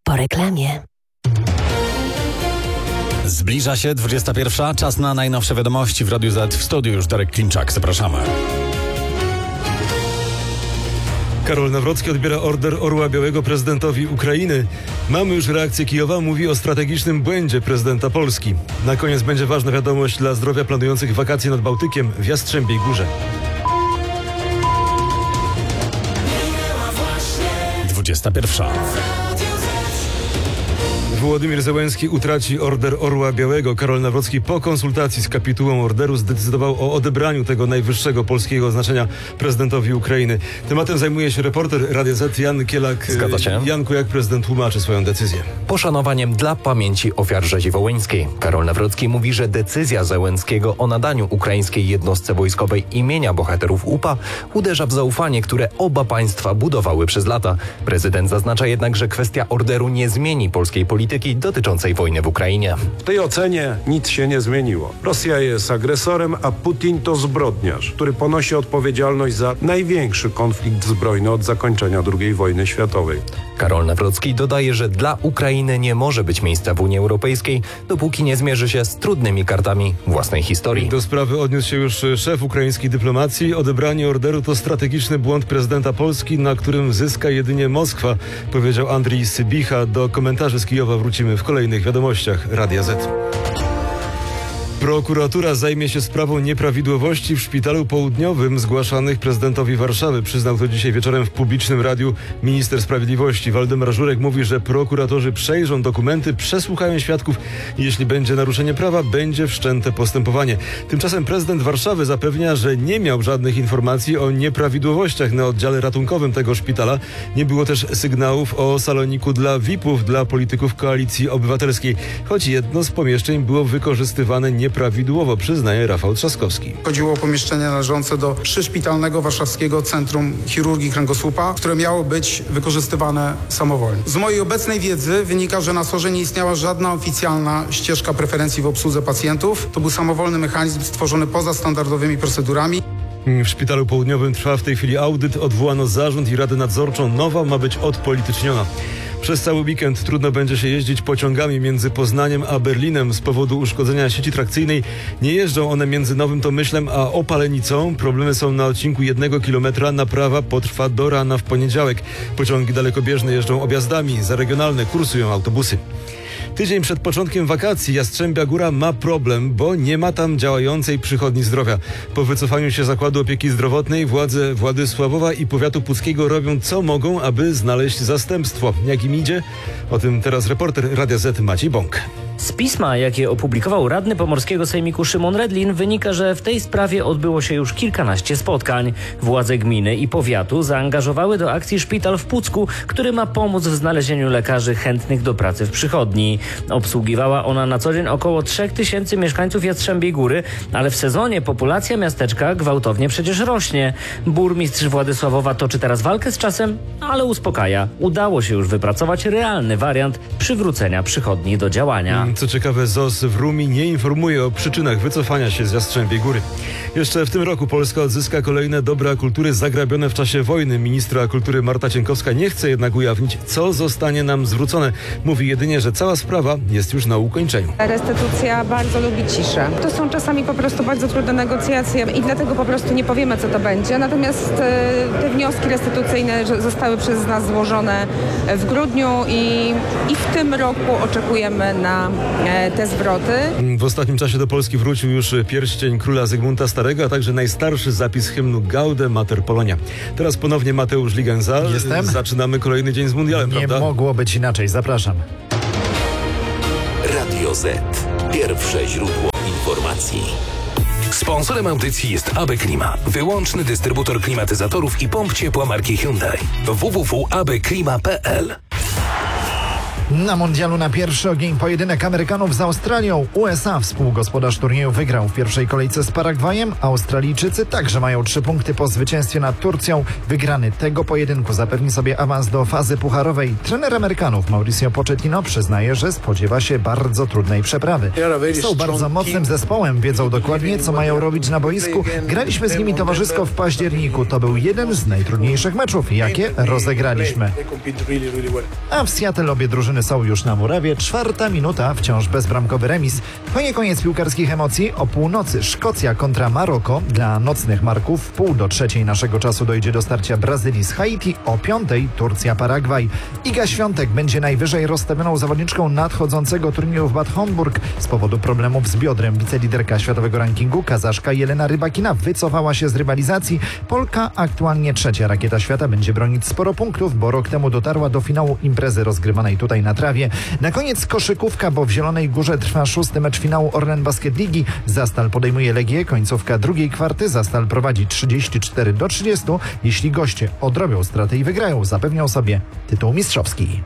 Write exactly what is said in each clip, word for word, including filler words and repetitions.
Po reklamie. Zbliża się dwudziesta pierwsza. Czas na najnowsze wiadomości w Radiu Z. W studiu już Darek Klimczak. Zapraszamy. Karol Nawrocki odbiera order Orła Białego prezydentowi Ukrainy. Mamy już reakcję Kijowa, mówi o strategicznym błędzie prezydenta Polski. Na koniec będzie ważna wiadomość dla zdrowia planujących wakacje nad Bałtykiem w Jastrzębiej Górze. dwudziesta pierwsza. Wołodymyr Zełenski utraci order Orła Białego. Karol Nawrocki po konsultacji z kapitułą orderu zdecydował o odebraniu tego najwyższego polskiego oznaczenia prezydentowi Ukrainy. Tematem zajmuje się reporter Radia Z Jan Kielak. Zgadza się. Janku, jak prezydent tłumaczy swoją decyzję? Poszanowaniem dla pamięci ofiar rzezi wołyńskiej. Karol Nawrocki mówi, że decyzja Zełenskiego o nadaniu ukraińskiej jednostce wojskowej imienia bohaterów U P A uderza w zaufanie, które oba państwa budowały przez lata. Prezydent zaznacza jednak, że kwestia orderu nie zmieni polskiej polityki dotyczącej wojny w Ukrainie. W tej ocenie nic się nie zmieniło. Rosja jest agresorem, a Putin to zbrodniarz, który ponosi odpowiedzialność za największy konflikt zbrojny od zakończenia drugiej wojny światowej. Karol Nawrocki dodaje, że dla Ukrainy nie może być miejsca w Unii Europejskiej, dopóki nie zmierzy się z trudnymi kartami własnej historii. Do sprawy odniósł się już szef ukraińskiej dyplomacji. Odebranie orderu to strategiczny błąd prezydenta Polski, na którym zyska jedynie Moskwa, powiedział Andrii Sybicha. Do komentarzy z Kijowa wrócimy w kolejnych wiadomościach Radia Z. Prokuratura zajmie się sprawą nieprawidłowości w Szpitalu Południowym zgłaszanych prezydentowi Warszawy. Przyznał to dzisiaj wieczorem w publicznym radiu minister sprawiedliwości. Waldemar Żurek mówi, że prokuratorzy przejrzą dokumenty, przesłuchają świadków i jeśli będzie naruszenie prawa, będzie wszczęte postępowanie. Tymczasem prezydent Warszawy zapewnia, że nie miał żadnych informacji o nieprawidłowościach na oddziale ratunkowym tego szpitala. Nie było też sygnałów o saloniku dla V I P ów dla polityków Koalicji Obywatelskiej, choć jedno z pomieszczeń było wykorzystywane nie Nieprawidłowo, przyznaje Rafał Trzaskowski. Chodziło o pomieszczenie należące do przyszpitalnego warszawskiego Centrum Chirurgii Kręgosłupa, które miało być wykorzystywane samowolnie. Z mojej obecnej wiedzy wynika, że na SOR-ze nie istniała żadna oficjalna ścieżka preferencji w obsłudze pacjentów. To był samowolny mechanizm stworzony poza standardowymi procedurami. W Szpitalu Południowym trwa w tej chwili audyt. Odwołano zarząd i radę nadzorczą. Nowa ma być odpolityczniona. Przez cały weekend trudno będzie się jeździć pociągami między Poznaniem a Berlinem z powodu uszkodzenia sieci trakcyjnej. Nie jeżdżą one między Nowym Tomyślem a Opalenicą. Problemy są na odcinku jednego kilometra. Naprawa potrwa do rana w poniedziałek. Pociągi dalekobieżne jeżdżą objazdami. Za regionalne kursują autobusy. Tydzień przed początkiem wakacji Jastrzębia Góra ma problem, bo nie ma tam działającej przychodni zdrowia. Po wycofaniu się Zakładu Opieki Zdrowotnej władze Władysławowa i powiatu puckiego robią co mogą, aby znaleźć zastępstwo. Jak im idzie? O tym teraz reporter Radia Z Maciej Bąk. Z pisma, jakie opublikował radny pomorskiego sejmiku Szymon Redlin, wynika, że w tej sprawie odbyło się już kilkanaście spotkań. Władze gminy i powiatu zaangażowały do akcji szpital w Pucku, który ma pomóc w znalezieniu lekarzy chętnych do pracy w przychodni. Obsługiwała ona na co dzień około trzech tysięcy mieszkańców Jastrzębiej Góry, ale w sezonie populacja miasteczka gwałtownie przecież rośnie. Burmistrz Władysławowa toczy teraz walkę z czasem, ale uspokaja. Udało się już wypracować realny wariant przywrócenia przychodni do działania. Co ciekawe, Z O S w Rumi nie informuje o przyczynach wycofania się z Jastrzębiej Góry. Jeszcze w tym roku Polska odzyska kolejne dobra kultury zagrabione w czasie wojny. Ministra kultury Marta Cienkowska nie chce jednak ujawnić, co zostanie nam zwrócone. Mówi jedynie, że cała sprawa jest już na ukończeniu. Restytucja bardzo lubi ciszę. To są czasami po prostu bardzo trudne negocjacje i dlatego po prostu nie powiemy, co to będzie. Natomiast e, te wnioski restytucyjne zostały przez nas złożone w grudniu i, i w tym roku oczekujemy na e, te zwroty. W ostatnim czasie do Polski wrócił już pierścień króla Zygmunta Starego, a także najstarszy zapis hymnu Gaude Mater Polonia. Teraz ponownie Mateusz Ligenza. Jestem. Zaczynamy kolejny dzień z mundialem, Nie prawda? mogło być inaczej. Zapraszam. Radio Z. Pierwsze źródło informacji. Sponsorem audycji jest A B Klima, wyłączny dystrybutor klimatyzatorów i pomp ciepła marki Hyundai. w w w kropka a b klima kropka p l. Na mundialu na pierwszy ogień pojedynek Amerykanów z Australią. U S A, współgospodarz turnieju, wygrał w pierwszej kolejce z Paragwajem. Australijczycy także mają trzy punkty po zwycięstwie nad Turcją. Wygrany tego pojedynku zapewni sobie awans do fazy pucharowej. Trener Amerykanów Mauricio Pochettino przyznaje, że spodziewa się bardzo trudnej przeprawy. Są bardzo mocnym zespołem, wiedzą dokładnie, co mają robić na boisku. Graliśmy z nimi towarzysko w październiku. To był jeden z najtrudniejszych meczów, jakie rozegraliśmy. A w Seattle obie drużyny drużyny są już na murawie. Czwarta minuta, wciąż bezbramkowy remis. To nie koniec piłkarskich emocji. O północy Szkocja kontra Maroko. Dla nocnych marków w pół do trzeciej naszego czasu dojdzie do starcia Brazylii z Haiti. O piątej Turcja-Paragwaj. Iga Świątek będzie najwyżej rozstawioną zawodniczką nadchodzącego turnieju w Bad Homburg. Z powodu problemów z biodrem wiceliderka światowego rankingu Kazaszka Jelena Rybakina wycofała się z rywalizacji. Polka, aktualnie trzecia rakieta świata, będzie bronić sporo punktów, bo rok temu dotarła do finału imprezy rozgrywanej tutaj na trawie. Na koniec koszykówka, bo w Zielonej Górze trwa szósty mecz finału Orlen Basket Ligi. Zastal podejmuje Legię, końcówka drugiej kwarty. Zastal prowadzi trzydzieści cztery do trzydziestu. Jeśli goście odrobią straty i wygrają, zapewnią sobie tytuł mistrzowski.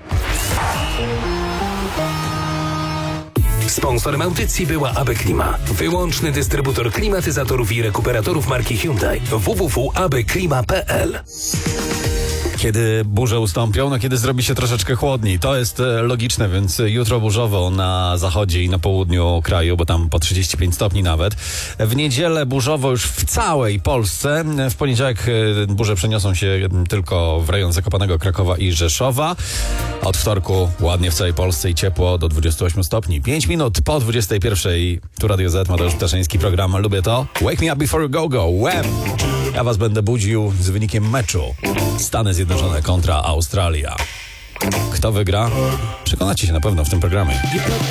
Sponsorem audycji była A B Klima. Wyłączny dystrybutor klimatyzatorów i rekuperatorów marki Hyundai. w w w kropka a b klima kropka p l. Kiedy burze ustąpią, no kiedy zrobi się troszeczkę chłodniej. To jest e, logiczne, więc jutro burzowo na zachodzie i na południu kraju, bo tam po trzydzieści pięć stopni nawet. W niedzielę burzowo już w całej Polsce. W poniedziałek e, burze przeniosą się tylko w rejon Zakopanego, Krakowa i Rzeszowa. Od wtorku ładnie w całej Polsce i ciepło do dwudziestu ośmiu stopni. pięć minut po dwudziestej pierwszej. Tu Radio Z, Mateusz Ptaszyński, program Lubię to. Wake me up before you go go. Łeb! Ja was będę budził z wynikiem meczu. Stany Zjednoczone kontra Australia. Kto wygra? Przekonacie się na pewno w tym programie.